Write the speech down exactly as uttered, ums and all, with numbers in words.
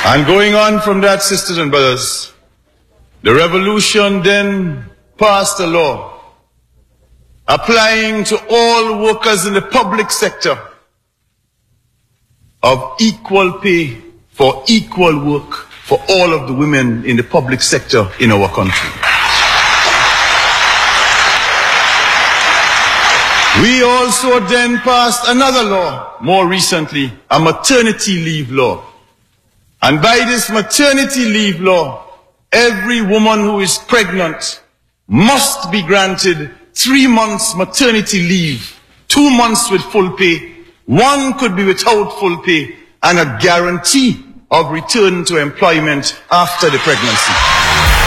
And going on from that, sisters and brothers, the revolution then passed a law applying to all workers in the public sector of equal pay for equal work for all of the women in the public sector in our country. We also then passed another law more recently, a maternity leave law. And by this maternity leave law, every woman who is pregnant must be granted three months maternity leave, two months with full pay, one could be without full pay, and a guarantee of return to employment after the pregnancy.